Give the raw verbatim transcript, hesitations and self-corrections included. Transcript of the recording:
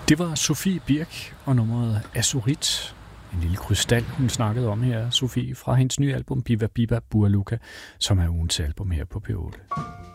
Det var Sofie Birk og nummeret Azurit. En lille krystal, hun snakkede om her, Sofie, fra hendes nye album Biba Biba Bua Luka, som er ugens album her på P otte.